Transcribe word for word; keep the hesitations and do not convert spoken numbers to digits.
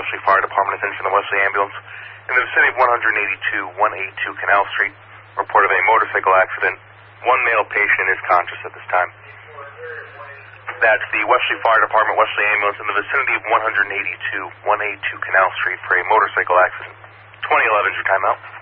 Wesley Fire Department. Attention, the Wesley Ambulance. In the vicinity of one eighty-two, one eighty-two Canal Street, report of a motorcycle accident. One male patient is conscious at this time. That's the Wesley Fire Department, Wesley Ambulance, in the vicinity of one eighty-two, one eighty-two Canal Street for a motorcycle accident. twenty eleven is your timeout.